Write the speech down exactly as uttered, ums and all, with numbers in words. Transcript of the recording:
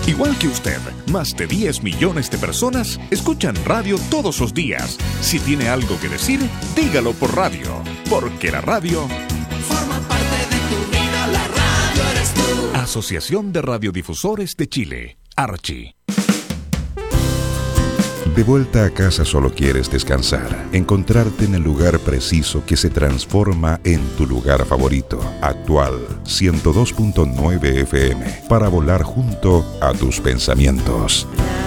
Igual que usted, más de diez millones de personas escuchan radio todos los días. Si tiene algo que decir, dígalo por radio, porque la radio forma parte de tu vida, la radio eres tú. Asociación de Radiodifusores de Chile, Archi. De vuelta a casa solo quieres descansar, encontrarte en el lugar preciso que se transforma en tu lugar favorito. Actual ciento dos punto nueve F M, para volar junto a tus pensamientos.